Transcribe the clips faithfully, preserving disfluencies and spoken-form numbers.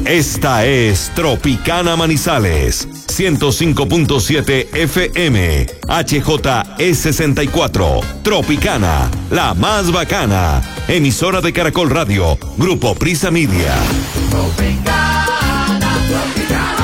Esta es Tropicana Manizales, ciento cinco punto siete F M, H J E sesenta y cuatro. Tropicana, la más bacana. Emisora de Caracol Radio, Grupo Prisa Media. Tropicana, Tropicana.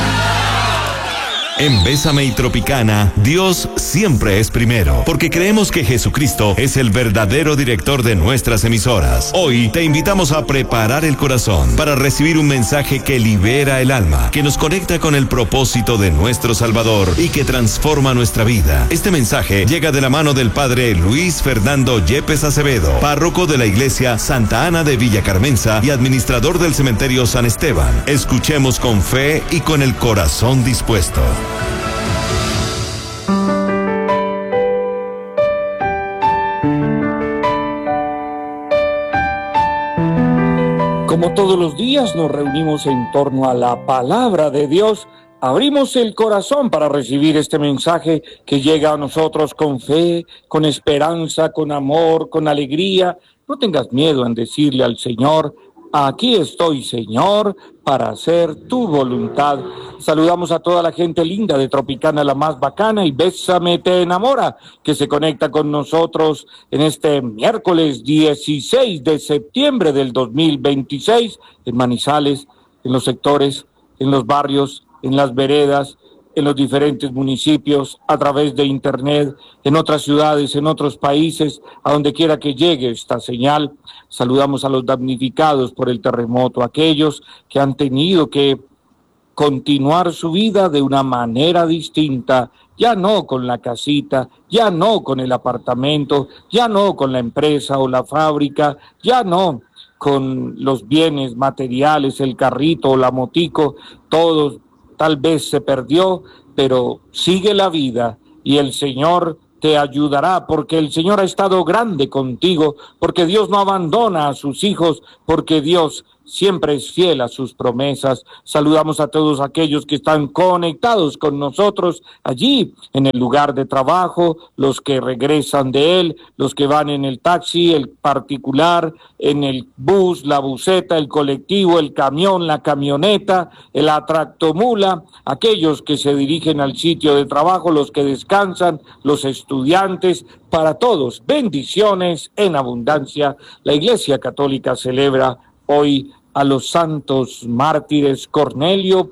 En Bésame y Tropicana, Dios siempre es primero, porque creemos que Jesucristo es el verdadero director de nuestras emisoras. Hoy te invitamos a preparar el corazón para recibir un mensaje que libera el alma, que nos conecta con el propósito de nuestro Salvador y que transforma nuestra vida. Este mensaje llega de la mano del Padre Luis Fernando Yepes Acevedo, párroco de la Iglesia Santa Ana de Villa Carmenza y administrador del Cementerio San Esteban. Escuchemos con fe y con el corazón dispuesto. Como todos los días nos reunimos en torno a la palabra de Dios, abrimos el corazón para recibir este mensaje que llega a nosotros con fe, con esperanza, con amor, con alegría. No tengas miedo en decirle al Señor: aquí estoy, Señor, para hacer tu voluntad. Saludamos a toda la gente linda de Tropicana, la más bacana, y Bésame te enamora, que se conecta con nosotros en este miércoles dieciséis de septiembre del dos mil veintiséis, en Manizales, en los sectores, en los barrios, en las veredas, en los diferentes municipios, a través de internet, en otras ciudades, en otros países, a donde quiera que llegue esta señal. Saludamos a los damnificados por el terremoto, aquellos que han tenido que continuar su vida de una manera distinta, ya no con la casita, ya no con el apartamento, ya no con la empresa o la fábrica, ya no con los bienes materiales, el carrito o la motico, todos tal vez se perdió, pero sigue la vida y el Señor te ayudará, porque el Señor ha estado grande contigo, porque Dios no abandona a sus hijos, porque Dios siempre es fiel a sus promesas. Saludamos a todos aquellos que están conectados con nosotros allí en el lugar de trabajo, los que regresan de él, los que van en el taxi, el particular, en el bus, la buseta, el colectivo, el camión, la camioneta, el tractomula, aquellos que se dirigen al sitio de trabajo, los que descansan, los estudiantes. Para todos, bendiciones en abundancia. La Iglesia Católica celebra hoy a los santos mártires Cornelio,